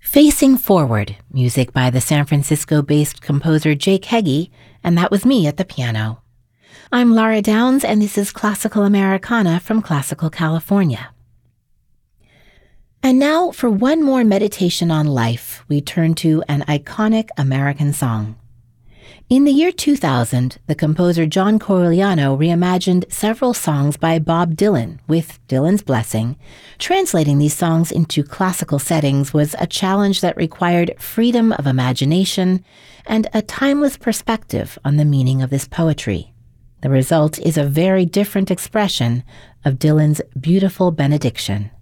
Facing Forward, music by the San Francisco-based composer Jake Heggie, and that was me at the piano. I'm Laura Downs, and this is Classical Americana from Classical California. And now, for one more meditation on life, we turn to an iconic American song. In the year 2000, the composer John Corigliano reimagined several songs by Bob Dylan, with Dylan's blessing. Translating these songs into classical settings was a challenge that required freedom of imagination and a timeless perspective on the meaning of this poetry. The result is a very different expression of Dylan's beautiful benediction.